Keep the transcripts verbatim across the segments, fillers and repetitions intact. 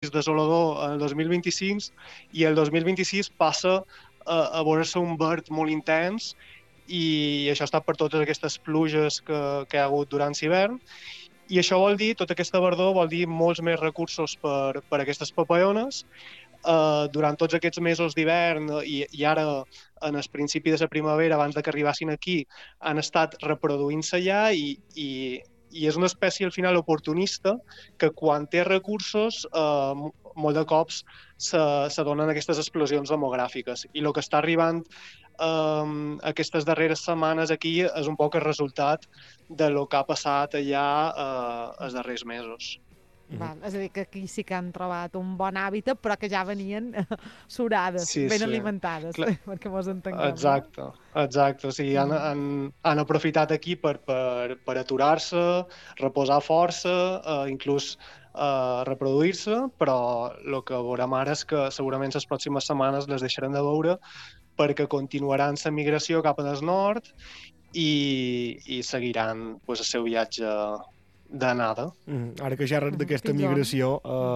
pronòstics desolador en el dos mil vint-i-cinc i el dos mil vint-i-sis passa a, a veure-se un verd molt intens i això està per totes aquestes pluges que, que hi ha hagut durant l'hivern. I això vol dir, tota aquesta verdor vol dir molts més recursos per, per a aquestes papayones. Uh, durant tots aquests mesos d'hivern i, i ara en el principi de la primavera, abans de que arribassin aquí, han estat reproduint-se allà i, i, i és una espècie al final oportunista que quan té recursos uh, molt de cops se, se donen aquestes explosions demogràfiques. I el que està arribant um, aquestes darreres setmanes aquí és un poc el resultat de lo que ha passat allà uh, els darrers mesos. Val, és a dir, que aquí sí que han trobat un bon hàbitat, però que ja venien surades, sí, ben sí. alimentades, Clar. perquè mos entenguem. Exacte, no? Exacte. O sigui, han, han, han aprofitat aquí per, per, per aturar-se, reposar força, eh, inclús eh, reproduir-se, però el que veurem ara és que segurament les pròximes setmanes les deixarem de veure perquè continuaran la migració cap al nord i, i seguiran pues, el seu viatge d'anada. Mm, ara que ja d'aquesta migració,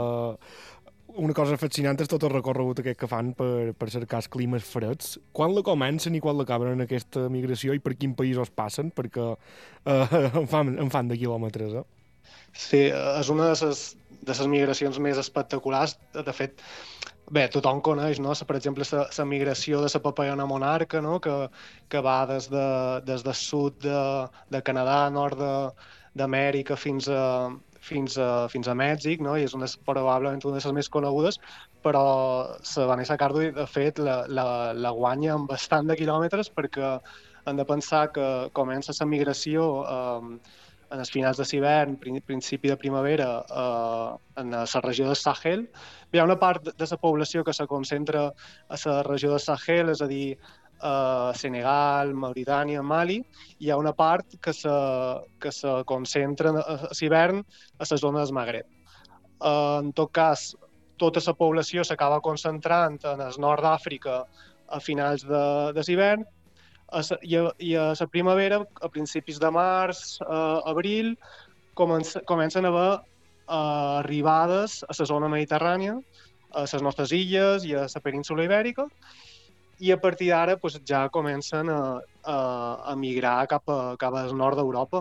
eh, una cosa fascinant és tot el recorregut aquest que fan per, per cercar els climes freds. Quan la comencen i quan l'acaben aquesta migració i per quin països passen? Perquè eh, en, fan, en fan de quilòmetres, eh? Sí, és una de les, de les migracions més espectaculars. De fet, bé, tothom coneix, no? Per exemple, la migració de la papallona monarca, no? que, que va des, de, des del sud de, de Canadà, nord de, d'Amèrica fins a, fins a, fins a Mèxic, no? I és una, probablement una de les més conegudes, però la Vanessa Cardo, de fet, la, la, la guanya amb bastant de quilòmetres perquè hem de pensar que comença la migració eh, en els finals de l'hivern, principi de primavera, eh, en la regió del Sahel. Hi ha una part de la població que se concentra a la regió del Sahel, és a dir, Uh, Senegal, Mauritània, Mali. Hi ha una part que se, que se concentra a l'hivern a la zona del Magreb. Uh, en tot cas, tota la població s'acaba concentrant en el nord d'Àfrica a finals de, de l'hivern i, a, i a la primavera, a principis de març, uh, abril, comença, comencen a haver uh, arribades a la zona mediterrània, a les nostres illes i a la península ibèrica, i a partir d'ara pues, ja comencen a, a, a migrar cap, a, cap al nord d'Europa.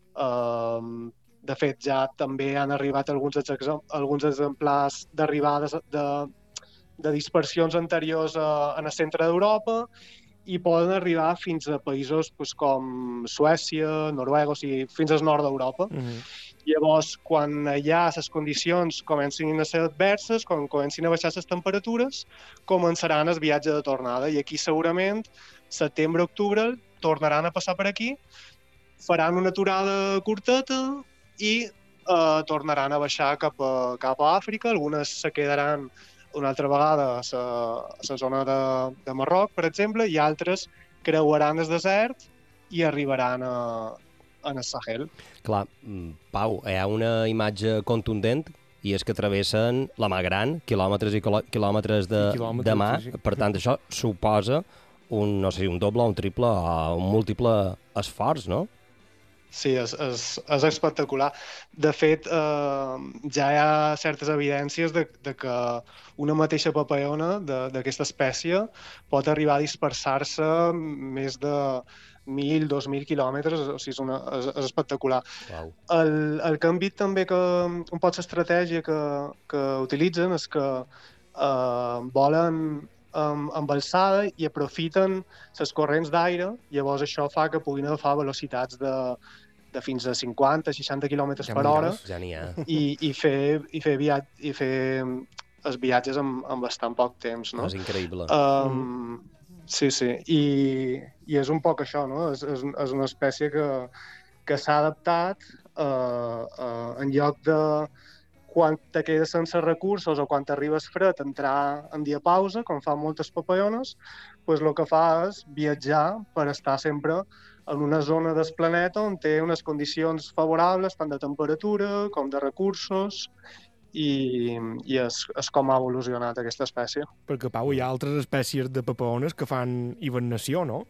Uh, de fet, ja també han arribat alguns, alguns exemplars d'arribades de, de dispersions anteriors a, en el centre d'Europa i poden arribar fins a països pues, com Suècia, Noruega, o sigui, fins al nord d'Europa. Mm-hmm. Llavors, quan allà les condicions comencin a ser adverses, quan comencin a baixar les temperatures, començaran el viatge de tornada. I aquí segurament, setembre-octubre, tornaran a passar per aquí, faran una aturada curteta i eh, tornaran a baixar cap a, cap a Àfrica. Algunes se quedaran una altra vegada a la, a la zona de, de Marroc, per exemple, i altres creuaran el desert i arribaran a en el Sahel. Clar, Pau, hi ha una imatge contundent i és que travessen la mà gran, quilòmetres i quilòmetres de, quilòmetres, de mà, sí. Per tant això suposa un, no sé, un doble o un triple o un múltiple esforç, no? Sí, és, és, és espectacular. De fet, eh, ja hi ha certes evidències de, de que una mateixa papallona d'aquesta espècie pot arribar a dispersar-se més de mil, dos mil quilòmetres, o sigui, és, una, és, és espectacular. Wow. El, el que hem vist també que un pot l'estratègia que, que utilitzen és que eh, volen amb, amb alçada i aprofiten les corrents d'aire, llavors això fa que puguin agafar velocitats de, de fins a cinquanta seixanta quilòmetres per hora ja n'hi ha. i, i fer, i fer, viat, i fer els viatges en, en bastant poc temps. No? És increïble. Um, mm. Sí, sí, I, i és un poc això, no? És, és, és una espècie que, que s'ha adaptat eh, eh, en lloc de quan te quedes sense recursos o quan t'arribes fred entrar en diapausa, com fan moltes papallones, pues el que fa és viatjar per estar sempre en una zona del planeta on té unes condicions favorables tant de temperatura com de recursos i, i és, és com ha evolucionat aquesta espècie. Perquè, Pau, hi ha altres espècies de papallones que fan hibernació, no?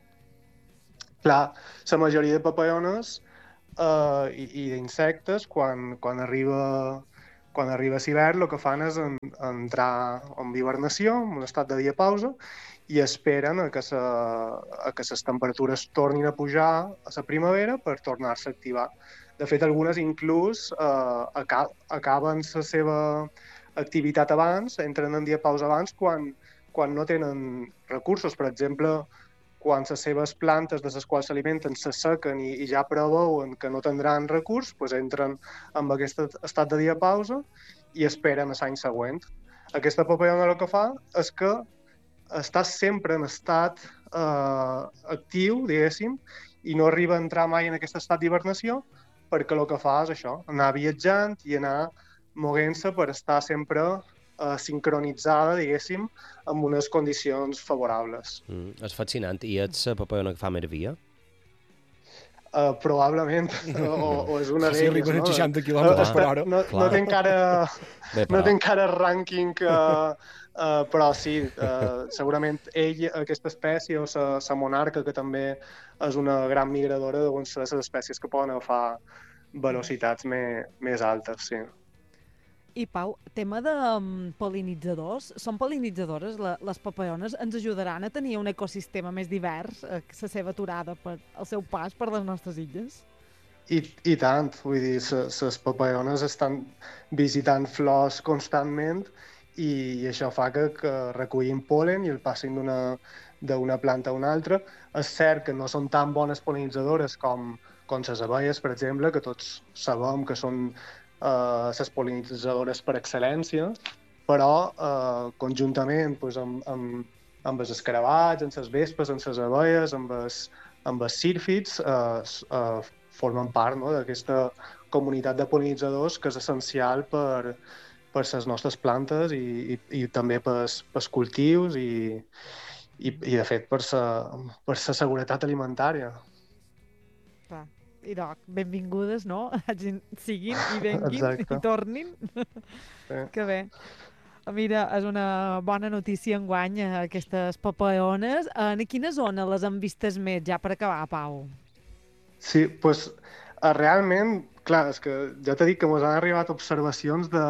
Clar, la majoria de papallones eh, i, i d'insectes, quan, quan arriba quan arriba l'hivern el que fan és en, entrar en hibernació, en un estat de diapausa, i esperen a que, sa, a que les temperatures tornin a pujar a la primavera per tornar-se a activar. De fet, algunes inclús eh, aca acaben la seva activitat abans, entren en diapausa abans quan, quan no tenen recursos. Per exemple, quan les seves plantes de les quals s'alimenten s'assequen i, i ja preveuen que no tindran recurs, doncs entren en aquest estat de diapausa i esperen l'any següent. Aquesta papallona el que fa és que està sempre en estat eh, actiu, diguéssim, i no arriba a entrar mai en aquest estat d'hibernació perquè el que fa és això, anar viatjant i anar movent-se per estar sempre eh, sincronitzada, diguéssim, amb unes condicions favorables. Mm, és fascinant. I ets la papallona que fa més via? Uh, probablement, o, o és una sí, d'elles, no? no? seixanta quilòmetres per hora. No, no té encara, Bé, no té encara rànquing, uh, uh, però sí, uh, segurament ell, aquesta espècie, o la monarca, que també és una gran migradora, doncs són les espècies que poden agafar velocitats més, més altes, sí. I Pau, tema de um, pol·linitzadors, són pol·linitzadores? La, les papallones ens ajudaran a tenir un ecosistema més divers, a la seva aturada per el seu pas per les nostres illes? I, i tant, vull dir, les papallones estan visitant flors constantment i, i això fa que, que recullin polen i el passin d'una planta a una altra. És cert que no són tan bones pol·linitzadores com, com les abelles, per exemple, que tots sabem que són Uh, les pol·linitzadores per excel·lència, però uh, conjuntament pues, amb, amb, amb els escarabats, amb les vespes, amb les abelles, amb els, amb els sírfids, uh, uh, formen part, no?, d'aquesta comunitat de pol·linitzadors que és essencial per, per les nostres plantes i, i, i també pels, pels cultius i, i, i de fet, per la per sa seguretat alimentària. Clar. I no, benvingudes, no? Siguin i venguin Exacte. i tornin. Sí. Que bé. Mira, és una bona notícia enguany, aquestes papallones. En quina zona les han vistes més, ja per acabar, Pau? Sí, doncs, pues, realment, clar, és que ja t'he dit que ens han arribat observacions de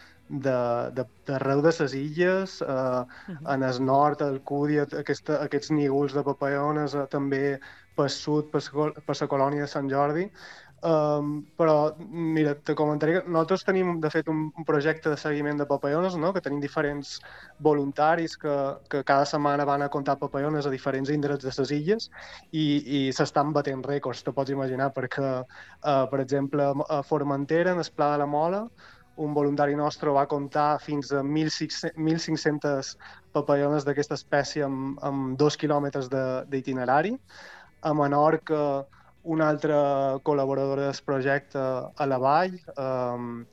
d'arreu de, de, de les illes, eh, uh-huh. en el nord, a Alcúdia, aquesta, aquests nígols de papallones, eh, també pel sud, per la colònia de Sant Jordi. Um, però, mira, te comentaré que nosaltres tenim, de fet, un, un projecte de seguiment de papallones, no?, que tenim diferents voluntaris que, que cada setmana van a comptar papallones a diferents indrets de les illes i, i s'estan batent rècords, te pots imaginar, perquè, uh, per exemple, a Formentera, en el Pla de la Mola, un voluntari nostre va comptar fins a mil cinc-centes papallones d'aquesta espècie amb, amb dos quilòmetres d'itinerari. A Menorca, una altra col·laboradora del projecte, a la Vall, eh,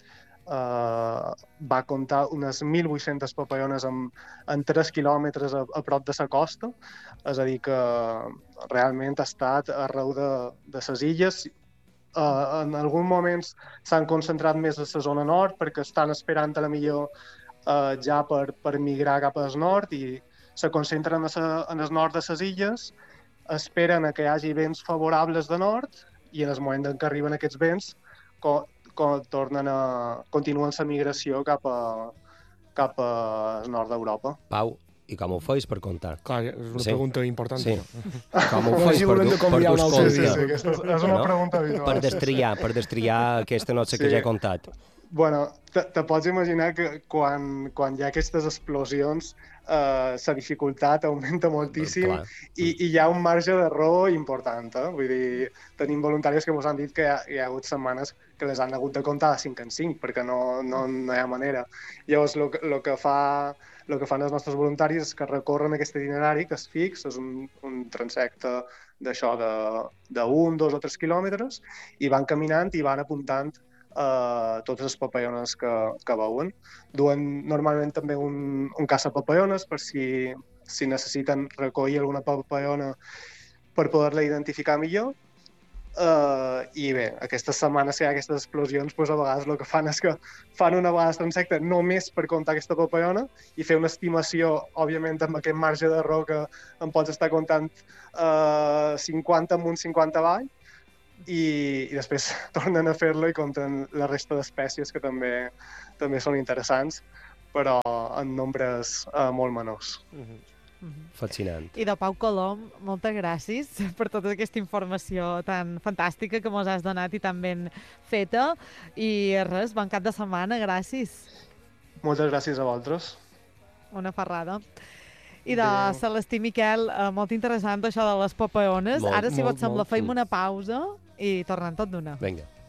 eh, va comptar unes mil vuit-centes papallones en, en tres quilòmetres a, a prop de la costa. És a dir, que realment ha estat arreu de, de les illes. Uh, en alguns moments s'han concentrat més a la zona nord perquè estan esperant a la millor uh, ja per, per migrar cap al nord i se concentren a sa, en el nord de les illes, esperen a que hi hagi vents favorables de nord i en el moment en què arriben aquests vents co, co, tornen a, continuen la migració cap a, cap al nord d'Europa. Pau, i com ho feis per comptar? Clar, és una sí. pregunta important. Sí. Com ho feis per, per, per dus compte? Sí, sí, sí, aquesta és una no? pregunta habitual. Per destriar, per destriar aquesta no sé sí. que ja he comptat. Bueno, te, te pots imaginar que quan, quan hi ha aquestes explosions eh, la dificultat augmenta moltíssim i, i hi ha un marge d'error important. Eh? Vull dir, tenim voluntaris que ens han dit que hi ha, hi ha hagut setmanes que les han hagut de comptar de cinc en cinc perquè no, no, no hi ha manera. Llavors, el que fa el que fan els nostres voluntaris és que recorren aquest itinerari que és fix, és un, un transecte d'això d'un, dos o tres quilòmetres i van caminant i van apuntant Uh, totes les papallones que, que veuen. Duen normalment també un, un caça-papallones per si, si necessiten recollir alguna papallona per poder-la identificar millor. Uh, I bé, aquestes setmanes que hi ha aquestes explosions, doncs a vegades el que fan és que fan una vegada transecte només per comptar aquesta papallona i fer una estimació, òbviament amb aquest marge d'error que em pots estar comptant uh, cinquanta amunt, cinquanta avall, i, i després tornen a fer-lo i compten la resta d'espècies que també també són interessants, però en nombres eh, molt menors. Mm-hmm. Mm-hmm. Fascinant. I de Pau Colom, moltes gràcies per tota aquesta informació tan fantàstica que mos has donat i tan ben feta. I res, bon cap de setmana, gràcies. Moltes gràcies a vosaltres. Una ferrada. I de Adeu. Celestí Miquel, eh, molt interessant això de les papaones. Molt, Ara, si molt, vos sembla, feim una pausa i tornem tot d'una. Vinga.